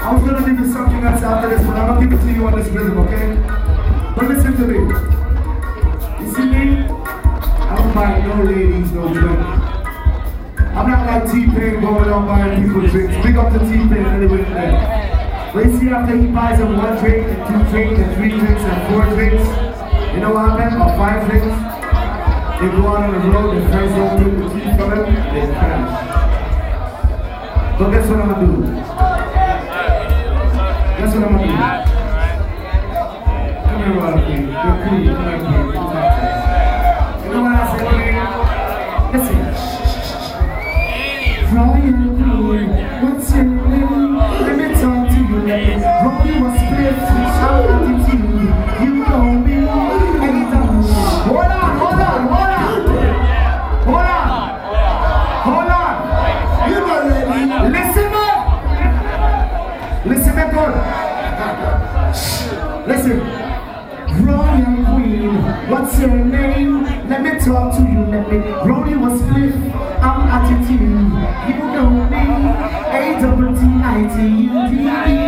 I was gonna give you something else after this, but I'm gonna give it to you on this rhythm, okay? But listen to me. You see me? I don't buy no ladies, no drink. I'm not like T-Pain going on buying people drinks. Big up to T-Pain anyway there. But you see after he buys them 1 drink, and 2 drinks, and 3 drinks, and 4 drinks, you know what happens? Or 5 drinks? They go out on the road, their friends don't take the tea from them, they crash. But guess what I'm gonna do? Guess what I'm gonna do? Come here, Rocky. You're cool. You know what I said, man? Listen. Ryan Queen, what's your name? Let me talk to you. Rocky was split. I'm looking to you. You know me. Anytime. Hold on. You know me. Listen up. Listen up good. Listen. Royal Queen, what's your name? Let me talk to you, Ronnie was split, I'm attitude. You know me, A-double-T-I-T-U-D-E.